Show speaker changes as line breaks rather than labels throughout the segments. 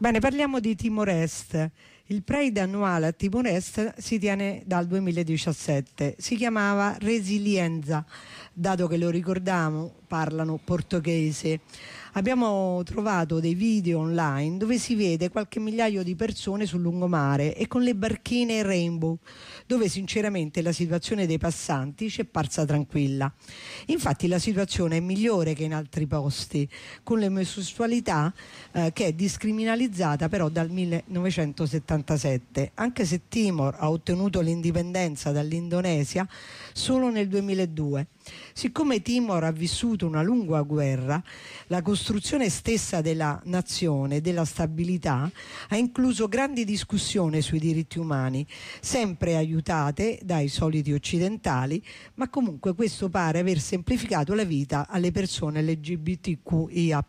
Bene, parliamo di Timor Est. Il Pride annuale a Timor Est si tiene dal 2017. Si chiamava Resilienza, dato che lo ricordiamo, parlano portoghese. Abbiamo trovato dei video online dove si vede qualche migliaio di persone sul lungomare e con le barchine Rainbow, dove sinceramente la situazione dei passanti ci è parsa tranquilla. Infatti la situazione è migliore che in altri posti, con l'omosessualità che è discriminalizzata però dal 1977, anche se Timor ha ottenuto l'indipendenza dall'Indonesia solo nel 2002. Siccome Timor ha vissuto una lunga guerra, la costruzione stessa della nazione, della stabilità, ha incluso grandi discussioni sui diritti umani, sempre aiutate dai soliti occidentali, ma comunque questo pare aver semplificato la vita alle persone LGBTQIA+.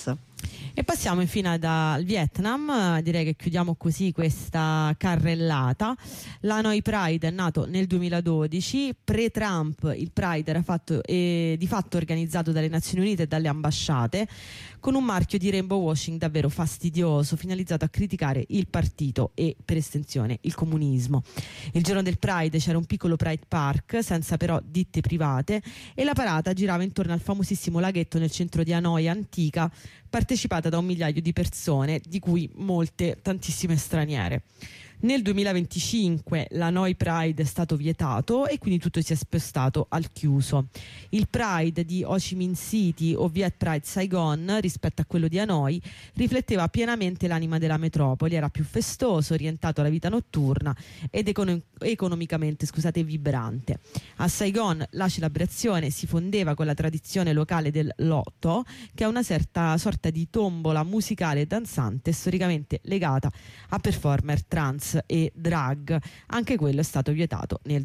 E passiamo infine dal Vietnam. Direi che chiudiamo così questa carrellata. L'Hanoi Pride è nato nel 2012, pre-Trump il Pride era di fatto organizzato dalle Nazioni Unite e dalle ambasciate, con un marchio di rainbow washing davvero fastidioso, finalizzato a criticare il partito e per estensione il comunismo. Il giorno del Pride c'era un piccolo Pride Park, senza però ditte private, e la parata girava intorno al famosissimo laghetto nel centro di Hanoi antica, partecipata da 1 migliaio di persone, di cui molte, tantissime straniere. Nel 2025 l'Hanoi Pride è stato vietato e quindi tutto si è spostato al chiuso. Il Pride di Ho Chi Minh City o Viet Pride Saigon, rispetto a quello di Hanoi, rifletteva pienamente l'anima della metropoli, era più festoso, orientato alla vita notturna ed economicamente vibrante. A Saigon la celebrazione si fondeva con la tradizione locale del lotto, che è una certa sorta di tombola musicale e danzante storicamente legata a performer trans e drag. Anche quello è stato vietato nel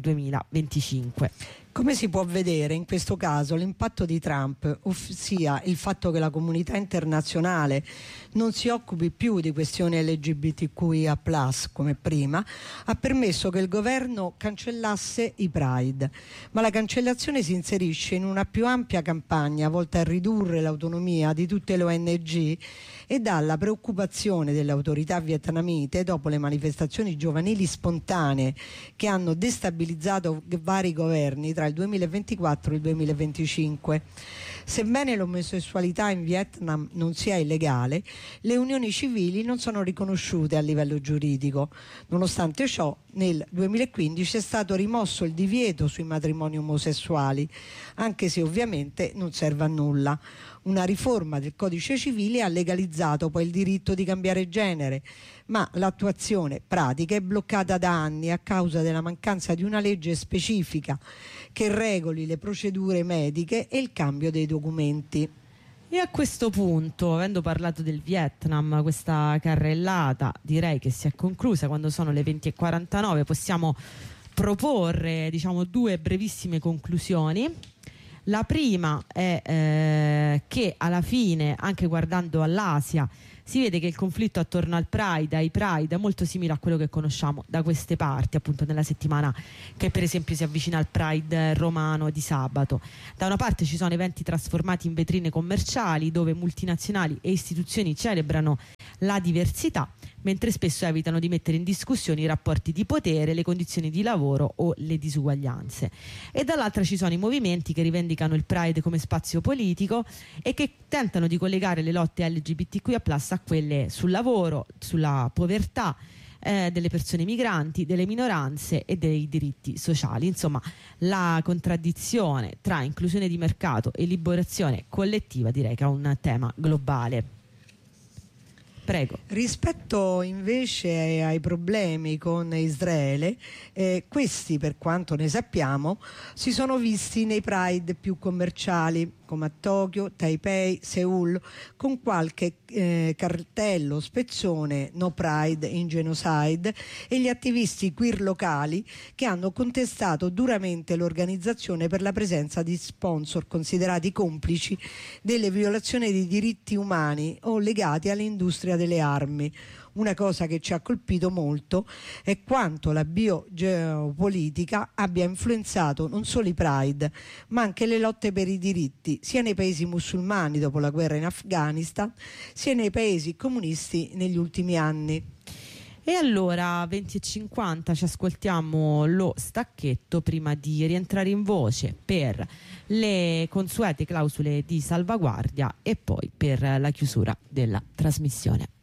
2025.
Come si può vedere in questo caso l'impatto di Trump, ossia il fatto che la comunità internazionale non si occupi più di questioni LGBTQIA+ come prima, ha permesso che il governo cancellasse i Pride, ma la cancellazione si inserisce in una più ampia campagna volta a ridurre l'autonomia di tutte le ONG e dalla preoccupazione delle autorità vietnamite dopo le manifestazioni giovanili spontanee che hanno destabilizzato vari governi tra il 2024 e il 2025. Sebbene l'omosessualità in Vietnam non sia illegale, le unioni civili non sono riconosciute a livello giuridico. Nonostante ciò, nel 2015 è stato rimosso il divieto sui matrimoni omosessuali, anche se ovviamente non serve a nulla. Una riforma del codice civile ha legalizzato poi il diritto di cambiare genere, ma l'attuazione pratica è bloccata da anni a causa della mancanza di una legge specifica che regoli le procedure mediche e il cambio dei documenti.
E a questo punto, avendo parlato del Vietnam, questa carrellata direi che si è conclusa. Quando sono le 20:49 possiamo proporre, diciamo, 2 brevissime conclusioni. La prima è che alla fine, anche guardando all'Asia, si vede che il conflitto attorno al Pride, ai Pride, è molto simile a quello che conosciamo da queste parti, appunto nella settimana che per esempio si avvicina al Pride romano di sabato. Da una parte ci sono eventi trasformati in vetrine commerciali dove multinazionali e istituzioni celebrano la diversità, mentre spesso evitano di mettere in discussione i rapporti di potere, le condizioni di lavoro o le disuguaglianze. E dall'altra ci sono i movimenti che rivendicano il Pride come spazio politico e che tentano di collegare le lotte LGBTQIA+ a quelle sul lavoro, sulla povertà, delle persone migranti, delle minoranze e dei diritti sociali. Insomma, la contraddizione tra inclusione di mercato e liberazione collettiva direi che è un tema globale. Prego.
Rispetto invece ai problemi con Israele, questi, per quanto ne sappiamo, si sono visti nei Pride più commerciali, come a Tokyo, Taipei, Seoul, con qualche cartello spezzone No Pride in Genocide, e gli attivisti queer locali che hanno contestato duramente l'organizzazione per la presenza di sponsor considerati complici delle violazioni dei diritti umani o legati all'industria delle armi. Una cosa che ci ha colpito molto è quanto la biogeopolitica abbia influenzato non solo i Pride, ma anche le lotte per i diritti, comunisti sia nei paesi musulmani dopo la guerra in Afghanistan, sia nei paesi comunisti negli ultimi anni.
E allora 20:50 ci ascoltiamo lo stacchetto prima di rientrare in voce per le consuete clausole di salvaguardia e poi per la chiusura della trasmissione.